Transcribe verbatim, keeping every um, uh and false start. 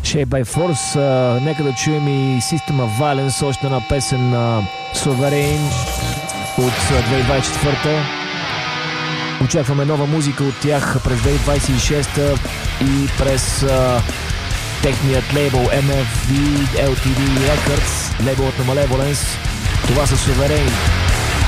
Shape by Force. А, нека да чуем и System of Violence, още една песен на Sovereign от две хиляди двадесет и четвърта. Очакваме нова музика от тях през две хиляди двадесет и шеста и през а, техният лейбъл Ем Еф Ви Ел Ти Ди Records, лейбълът на Malevolence. Това са Sovereign.